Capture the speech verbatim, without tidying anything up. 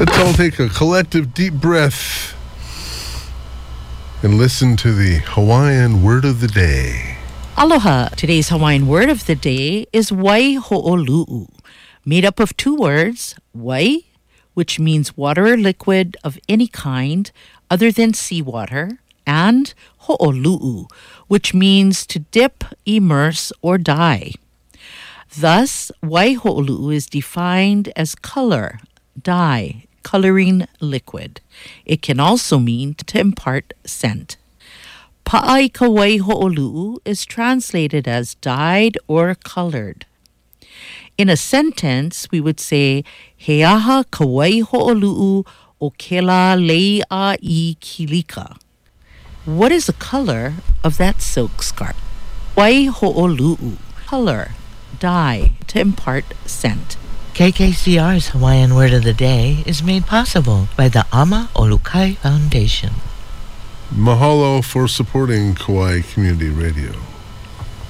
Let's all take a collective deep breath and listen to the Hawaiian word of the day. Aloha. Today's Hawaiian word of the day is wai ho'olu'u, made up of two words, wai, which means water or liquid of any kind other than seawater, and ho'olu'u, which means to dip, immerse, or dye. Thus, wai ho'olu'u is defined as color, dye, coloring liquid. It can also mean to impart scent. Pa'ai ka wai ho'olu'u is translated as dyed or colored. In a sentence, we would say, He aha ka wai ho'olu'u o kela leia I kilika. What is the color of that silk scarf? Wai ho'olu'u, color, dye, to impart scent. K K C R's Hawaiian Word of the Day is made possible by the Ama Olukai Foundation. Mahalo for supporting Kauai Community Radio.